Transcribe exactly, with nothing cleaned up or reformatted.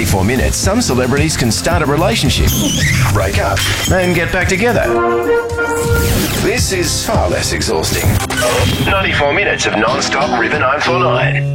ninety-four minutes, some celebrities can start a relationship, break up, and get back together. This is far less exhausting. ninety-four minutes of non-stop River nine four nine.